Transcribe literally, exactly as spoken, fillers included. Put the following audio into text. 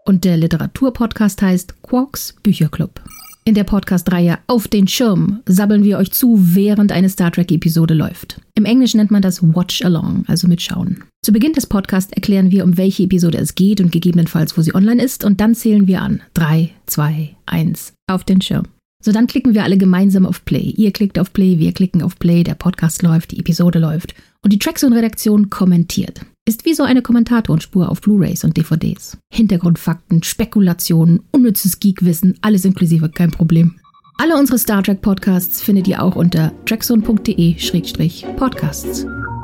Und der Literaturpodcast heißt Quarks Bücherclub. In der Podcast-Reihe Auf den Schirm sabbeln wir euch zu, während eine Star Trek-Episode läuft. Im Englischen nennt man das Watch Along, also mitschauen. Zu Beginn des Podcasts erklären wir, um welche Episode es geht und gegebenenfalls, wo sie online ist. Und dann zählen wir an. drei, zwei, eins, auf den Schirm. So, dann klicken wir alle gemeinsam auf Play. Ihr klickt auf Play, wir klicken auf Play, der Podcast läuft, die Episode läuft. Und die Trackzone-Redaktion kommentiert. Ist wie so eine Kommentatorspur auf Blu-rays und D V Ds. Hintergrundfakten, Spekulationen, unnützes Geekwissen, alles inklusive, kein Problem. Alle unsere Star Trek Podcasts findet ihr auch unter trackzone punkt de slash podcasts.